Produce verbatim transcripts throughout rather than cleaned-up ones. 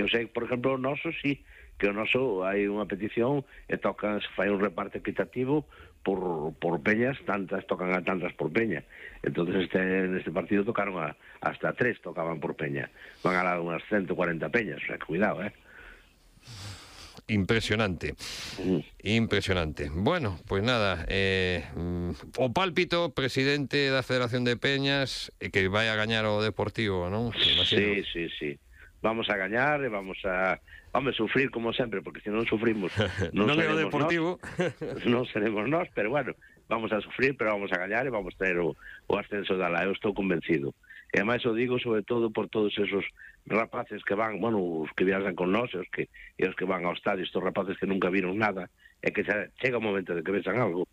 Eu sei, por exemplo, o noso sí, que o noso hai unha petición e tocan, se fai un reparto equitativo por, por peñas, tantas tocan a tantas por peña. Entonces este, neste partido tocaron a, hasta tres tocaban por peña. Van a dar unhas ciento cuarenta peñas, o sea, cuidado, eh. Impresionante, mm. impresionante. Bueno, pues nada, eh, o pálpito, presidente da Federación de Peñas, e que vai a gañar o Deportivo, non? Sí, sí, sí. Vamos a gañar e vamos a vamos a sufrir como sempre, porque se non sufrimos non, non seremos é o Deportivo. Nós, non seremos nós, pero bueno, vamos a sufrir, pero vamos a gañar e vamos a ter o, o ascenso da la. Eu estou convencido. E ademais o digo sobre todo por todos esos rapaces que van, bueno, os que viajan con nós, e os que, e os que van ao estadio, estos rapaces que nunca viron nada, e que chega o momento de que vexan algo.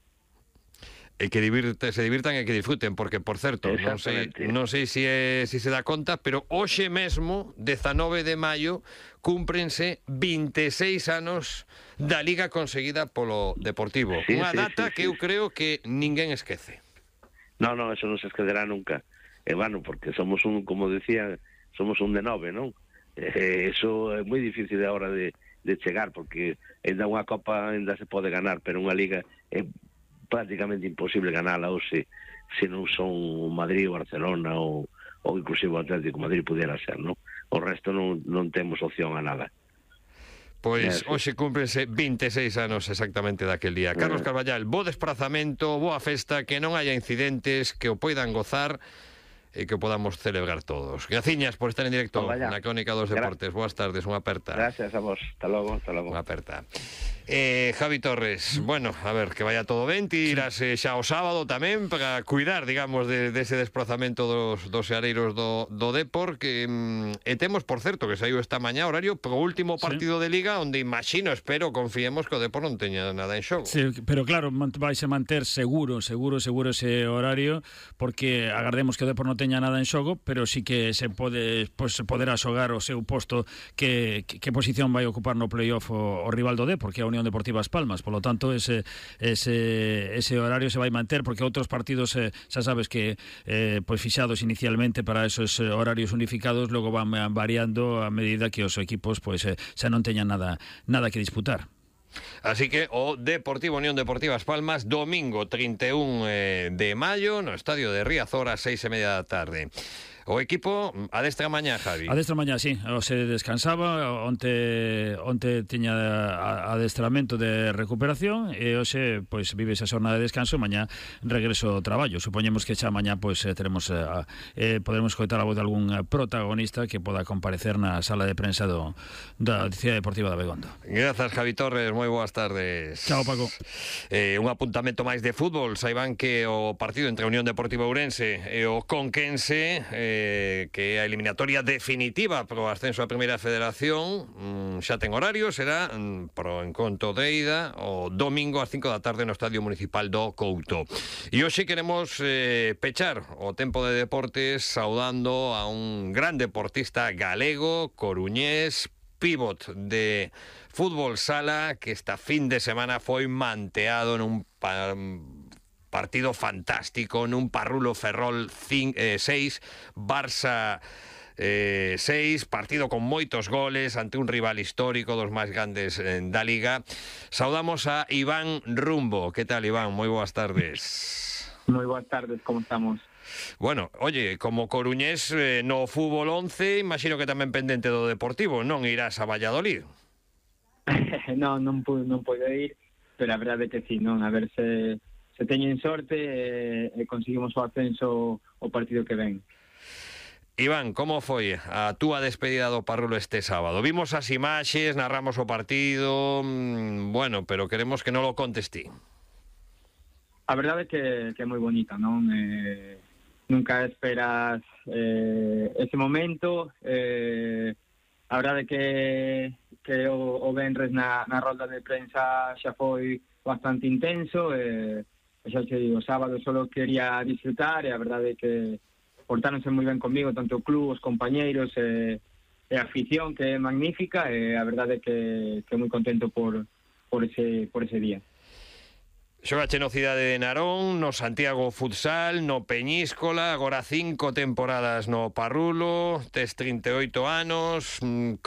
E que divirte, se divirtan e que disfruten, porque, por certo, non sei, non sei se, é, se se dá conta, pero hoxe mesmo, dezanove de maio, cúmprense vinte e seis anos da Liga conseguida polo Deportivo. Sí, Unha sí, data sí, que sí. eu creo que ninguén esquece. Non, non, eso non se esquecerá nunca. E, bueno, porque somos un, como decía, somos un de nove, non? Eh, eso é moi difícil a hora de, de chegar, porque ainda unha copa ainda se pode ganar, pero unha liga é prácticamente imposible ganala, ou se, se non son o Madrid, o Barcelona ou, ou inclusive o Atlético Madrid pudiera ser, non? O resto non, non temos opción a nada. Pois é, hoxe cúmprense vinte e seis anos exactamente daquel día. Carlos Carballal, bo desprazamento, boa festa, que non haya incidentes, que o poidan gozar e que o podamos celebrar todos. Graciñas por estar en directo na Crónica dos Deportes. Boas tardes, unha aperta. Gracias a vos. Hasta logo, hasta logo. Unha aperta. Eh, Javi Torres, bueno, a ver, que vaya todo ben, ti irás eh, xa o sábado tamén para cuidar, digamos, de, de ese desprazamento dos, dos seareiros do, do Depor, que mm, e temos, por certo, que saiu esta mañá horario pro último partido sí. de Liga, onde imagino, espero, confiemos que o Depor non teña nada en xogo. Sí, pero claro, vais a manter seguro, seguro, seguro ese horario, porque agardemos que o Depor non teña nada en xogo, pero sí que se pode, pues, poderá xogar o seu posto, que, que, que posición vai ocupar no playoff o, o rival do Depor, que é a Unión Deportiva As Palmas. Por lo tanto, ese ese ese horario se vai manter, porque outros partidos eh, xa sabes que eh, pois fixados inicialmente para esos eh, horarios unificados, logo van variando a medida que os equipos pois eh, xa non teñan nada nada que disputar. Así que o Deportivo Unión Deportiva As Palmas, domingo trinta e un eh, de maio, no estadio de Riazor, a seis e media da tarde. O equipo adestra mañá, Javi. Adestra mañá, sí. O se descansaba, onte onte tiña adestramento de recuperación e hoxe pois vive esa xornada de descanso, mañá regreso ao traballo. Supoñemos que xa mañá pois teremos eh, podremos coitar a voz de algún protagonista que poda comparecer na sala de prensa do da Cidade Deportiva de Abegondo. Grazas, Javi Torres, moi boas tardes. Chao, Paco. Eh, un apuntamento máis de fútbol. Saiban que o partido entre a Unión Deportiva Ourense e o Conquense eh, que a eliminatoria definitiva pro ascenso á Primeira Federación mm, xa ten horario, será mm, pro encontro de ida o domingo ás cinco da tarde no Estadio Municipal do Couto. E hoxe queremos eh, pechar o tempo de deportes saudando a un gran deportista galego, coruñés, pívot de fútbol sala, que esta fin de semana foi manteado nun pa partido fantástico, nun Parrulo Ferrol seis, Barça eh, seis, partido con moitos goles ante un rival histórico dos máis grandes eh, da Liga. Saudamos a Iván Rumbo. Que tal, Iván? Moi boas tardes. Moi boas tardes, como estamos? Bueno, oye, como coruñés eh, no fútbol once, imagino que tamén pendente do Deportivo, non irás a Valladolid? non, non, non podo ir, pero a verdade é que sí, non, a ver se se teñen sorte e, e conseguimos o ascenso o partido que ven. Iván, como foi a túa despedida do Parrulo este sábado? Vimos as imaxes, narramos o partido, mmm, bueno, pero queremos que non lo contes ti. A verdade é que, que é moi bonita, non? Eh, nunca esperas eh, ese momento. Eh, a verdade é que, que o, o venres na, na rolda de prensa xa foi bastante intenso, e eh, xa te digo, o sábado solo quería disfrutar, e a verdade é que portáronse moi ben comigo, tanto o club, os compañeiros e, e a afición, que é magnífica, e a verdade é que, que moi contento por, por, ese, por ese día. Xogache no Cidade de Narón, no Santiago Futsal, no Peñíscola, agora cinco temporadas no Parrulo, tes trinta e oito anos.